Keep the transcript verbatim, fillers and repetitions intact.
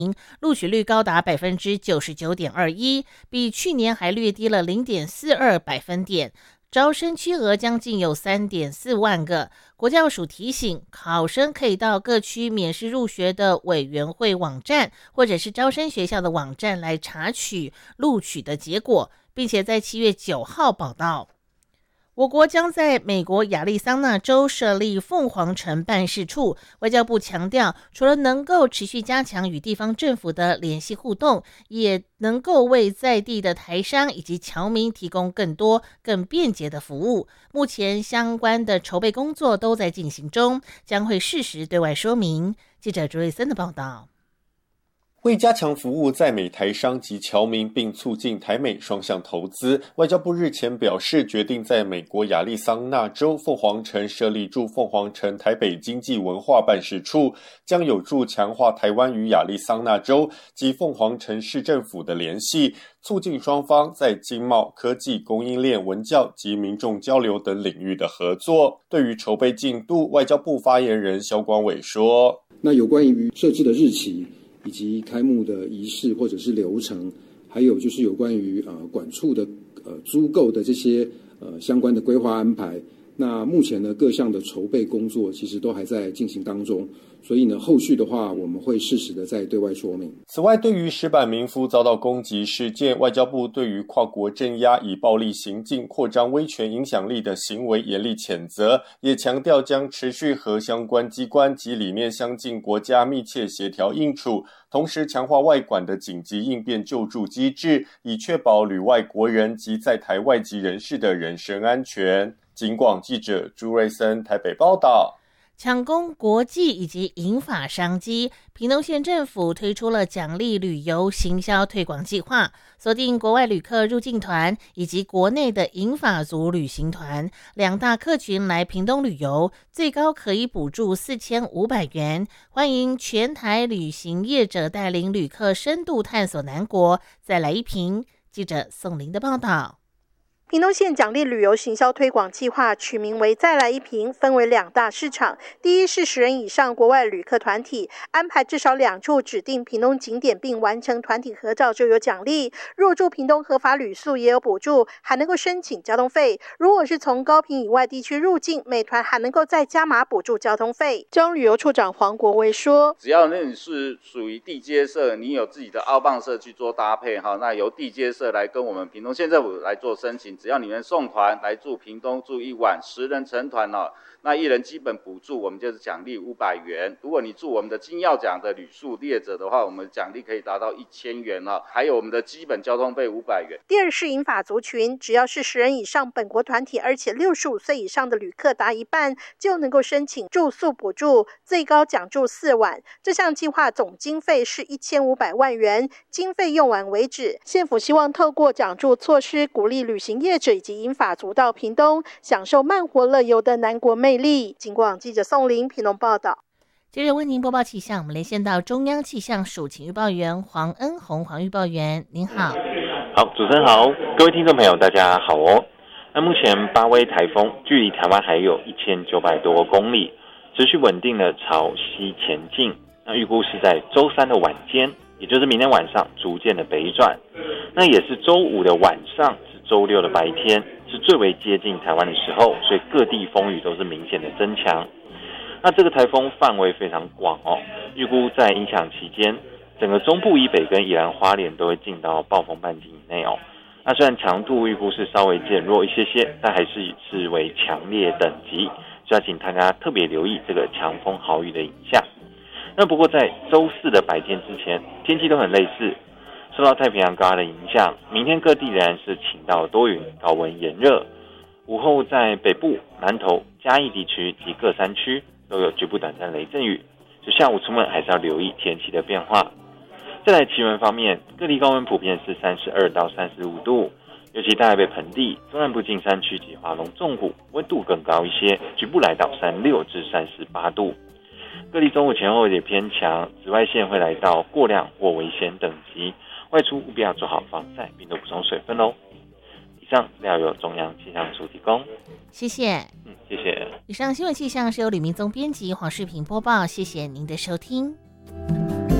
录取率高达 百分之九十九点二一， 比去年还略低了 零点四二百分点。招生缺额将近有 三点四万个。国教署提醒，考生可以到各区免试入学的委员会网站或者是招生学校的网站来查取录取的结果，并且在七月九号报到。我国将在美国亚利桑那州设立凤凰城办事处。外交部强调，除了能够持续加强与地方政府的联系互动，也能够为在地的台商以及侨民提供更多、更便捷的服务。目前相关的筹备工作都在进行中，将会适时对外说明。记者朱瑞森的报道。 为加强服务在美台商及侨民，并促进台美双向投资，外交部日前表示，决定在美国亚利桑那州凤凰城设立驻凤凰城台北经济文化办事处，将有助强化台湾与亚利桑那州及凤凰城市政府的联系，促进双方在经贸、科技、供应链、文教及民众交流等领域的合作。对于筹备进度，外交部发言人萧光伟说：“ 那有关于设置的日期，以及开幕的仪式或者是流程，还有就是有关于呃管处的呃租购的这些呃相关的规划安排。那目前呢，各项的筹备工作其实都还在进行当中，所以呢，后续的话我们会适时的再对外说明。” 此外，对于石板民夫遭到攻击事件，外交部对于跨国镇压以暴力行径扩张威权影响力的行为严厉谴责，也强调将持续和相关机关及理念相近国家密切协调应处，同时强化外管的紧急应变救助机制，以确保旅外国人及在台外籍人士的人身安全。警广记者朱瑞森台北报道。 抢攻国际以及银发商机，屏东县政府推出了奖励旅游行销推广计划，锁定国外旅客入境团以及国内的银发族旅行团两大客群来屏东旅游，最高可以补助四千五百元。欢迎全台旅行业者带领旅客深度探索南国，再来一瓶。记者宋林的报道。 屏东县奖励旅游行销推广计划取名为再来一瓶，分为两大市场。第一是十人以上国外旅客团体，安排至少两处指定屏东景点并完成团体合照就有奖励，入住屏东合法旅宿也有补助，还能够申请交通费。如果是从高屏以外地区入境，美团还能够再加码补助交通费。交通旅游处长黄国威说， 只要你是属于地接社，你有自己的凹棒社去做搭配，那由地接社来跟我们屏东县政府来做申请，只要你们送团来住屏东住一晚，十人成团哦，那一人基本补助我们就是奖励五百元。如果你住我们的金耀奖的旅宿列者的话，我们奖励可以达到一千元哦，还有我们的基本交通费五百元。 第二是银发族群，只要是十人以上本国团体，而且六十五岁以上的旅客达一半，就能够申请住宿补助，最高奖助四晚。这项计划总经费是一千五百万元，经费用完为止。县府希望透过奖助措施，鼓励旅行业者以及银发族到屏东享受慢活乐游的南国魅力。警广记者宋林屏东报道。 接着为您播报气象，我们连线到中央气象署请预报员黄恩宏，黄预报员您好。 好，主持人好，各位听众朋友大家好哦。那目前八威台风距离台湾还有一千九百多公里，持续稳定的朝西前进。那预估是在周三的晚间，也就是明天晚上逐渐的北转。那也是周五的晚上至周六的白天是最为接近台湾的时候，所以各地风雨都是明显的增强。那这个台风范围非常广哦，预估在影响期间，整个中部以北跟宜兰花莲都会进到暴风半径以内哦。那虽然强度预估是稍微减弱一些些，但还是视为强烈等级，所以要请大家特别留意这个强风豪雨的影响。那不过在周四的白天之前，天气都很类似，受到太平洋高压的影响，明天各地仍然是晴到多云，高温炎热。午后在北部、南投、嘉义地区及各山区都有局部短暂雷阵雨，所以下午出门还是要留意天气的变化。再来气温方面，各地高温普遍是三十二到三十五度，尤其大台北盆地、中南部近山区及华龙纵谷温度更高一些，局部来到三十六至三十八度。各地中午前后也偏强，紫外线会来到过量或危险等级，外出务必要做好防晒，并多补充水分哦。以上料由中央气象署提供， 谢谢。 嗯，谢谢。 以上新闻气象是由吕明宗编辑，黄世平播报，谢谢您的收听。